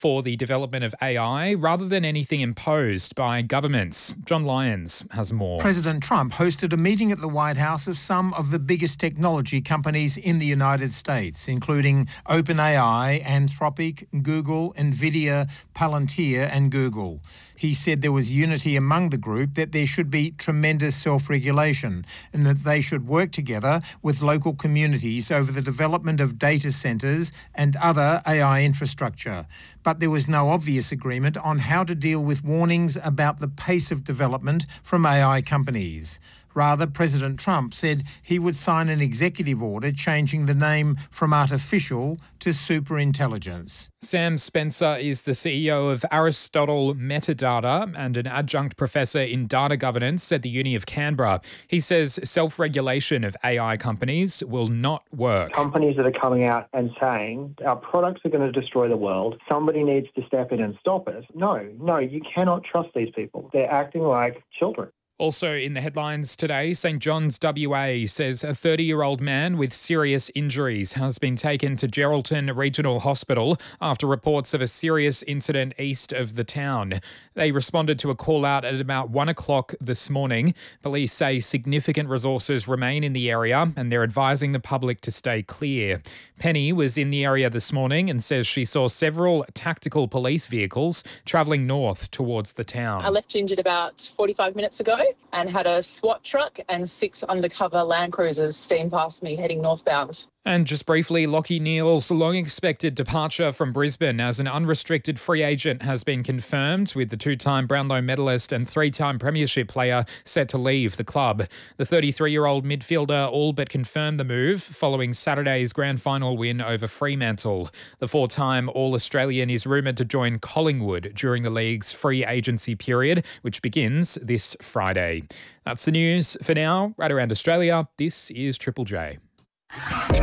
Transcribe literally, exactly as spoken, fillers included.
for the development of A I rather than anything imposed by governments. John Lyons has more. President Trump hosted a meeting at the White House of some of the biggest technology companies in the United States, including OpenAI, Anthropic, Google, Nvidia, Palantir and Google. He said there was unity among the group that there should be tremendous self-regulation and that they should work together with local communities over the development of data centres and other A I infrastructure. But there was no obvious agreement on how to deal with warnings about the pace of development from A I companies. Rather, President Trump said he would sign an executive order changing the name from artificial to superintelligence. Sam Spencer is the C E O of Aristotle Metadata and an adjunct professor in data governance at the Uni of Canberra. He says self-regulation of A I companies will not work. Companies that are coming out and saying our products are going to destroy the world, somebody needs to step in and stop it. No, no, you cannot trust these people. They're acting like children. Also in the headlines today, St John's W A says a thirty-year-old man with serious injuries has been taken to Geraldton Regional Hospital after reports of a serious incident east of the town. They responded to a call out at about one o'clock this morning. Police say significant resources remain in the area and they're advising the public to stay clear. Penny was in the area this morning and says she saw several tactical police vehicles travelling north towards the town. I left Gingered about forty-five minutes ago and had a SWAT truck and six undercover Land Cruisers steam past me heading northbound. And just briefly, Lachie Neale's long-expected departure from Brisbane as an unrestricted free agent has been confirmed, with the two-time Brownlow medalist and three-time premiership player set to leave the club. The thirty-three-year-old midfielder all but confirmed the move following Saturday's grand final win over Fremantle. The four-time All-Australian is rumoured to join Collingwood during the league's free agency period, which begins this Friday. That's the news for now. Right around Australia, this is Triple J.